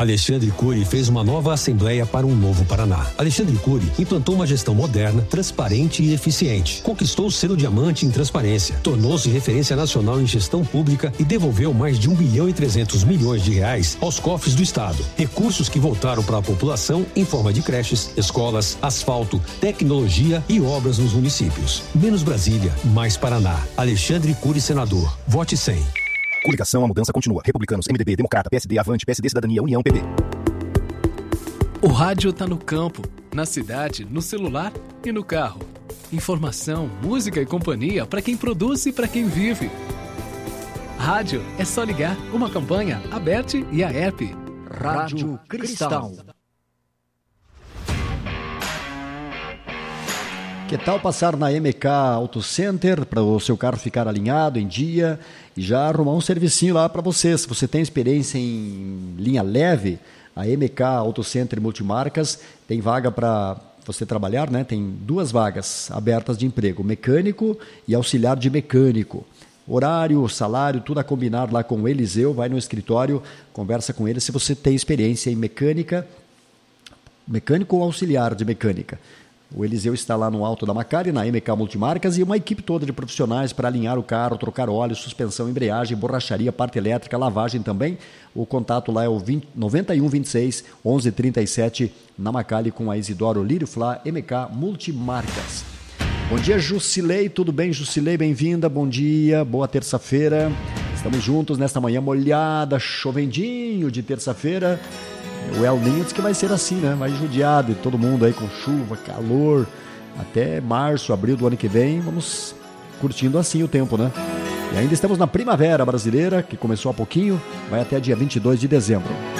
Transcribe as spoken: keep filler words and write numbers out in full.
Alexandre Cury fez uma nova Assembleia para um novo Paraná. Alexandre Cury implantou uma gestão moderna, transparente e eficiente. Conquistou o selo diamante em transparência, tornou-se referência nacional em gestão pública e devolveu mais de um bilhão e trezentos milhões de reais aos cofres do Estado. Recursos que voltaram para a população em forma de creches, escolas, asfalto, tecnologia e obras nos municípios. Menos Brasília, mais Paraná. Alexandre Cury, senador. Vote cem. Coligação, a mudança continua. Republicanos, M D B, Democrata, P S D, Avante, P S D, Cidadania, União, P B. O rádio tá no campo, na cidade, no celular e no carro. Informação, música e companhia para quem produz e para quem vive. Rádio é só ligar. Uma campanha aberta e a app. Rádio Cristal. Que tal passar na M K Auto Center para o seu carro ficar alinhado em dia e já arrumar um servicinho lá para você? Se você tem experiência em linha leve, a M K Auto Center Multimarcas tem vaga para você trabalhar, né? Tem duas vagas abertas de emprego, mecânico e auxiliar de mecânico. Horário, salário, tudo a combinar lá com o Eliseu, vai no escritório, conversa com ele se você tem experiência em mecânica, mecânico ou auxiliar de mecânica. O Eliseu está lá no Alto da Macari, na M K Multimarcas, e uma equipe toda de profissionais para alinhar o carro, trocar óleo, suspensão, embreagem, borracharia, parte elétrica, lavagem também. O contato lá é o vinte, noventa e um, vinte e seis, onze, trinta e sete, na Macari, com a Isidoro Lírio Flá, M K Multimarcas. Bom dia, Jusilei, tudo bem, Jusilei? Bem-vinda, bom dia, boa terça-feira. Estamos juntos nesta manhã molhada, chovendinho de terça-feira. O El Ninho diz que vai ser assim, né? Vai judiado e todo mundo aí com chuva, calor, até março, abril do ano que vem, vamos curtindo assim o tempo, né? E ainda estamos na primavera brasileira, que começou há pouquinho, vai até dia vinte e dois de dezembro.